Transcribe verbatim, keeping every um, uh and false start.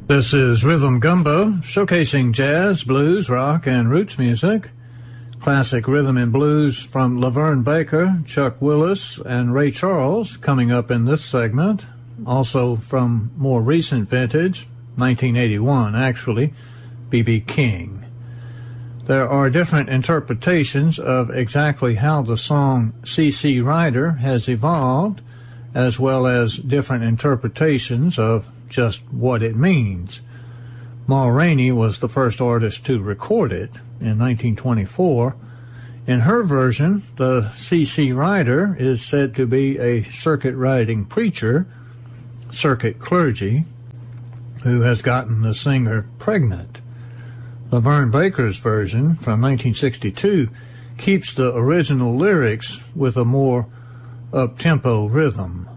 This is Rhythm Gumbo, showcasing jazz, blues, rock, and roots music. Classic rhythm and blues from Laverne Baker, Chuck Willis, and Ray Charles coming up in this segment. Also from more recent vintage, nineteen eighty-one actually, B B King. There are different interpretations of exactly how the song C C Rider has evolved, as well as different interpretations of just what it means. Ma Rainey was the first artist to record it in nineteen twenty-four. In her version, the C C Rider is said to be a circuit-riding preacher, circuit clergy, who has gotten the singer pregnant. Laverne Baker's version from nineteen sixty-two keeps the original lyrics with a more up-tempo rhythm.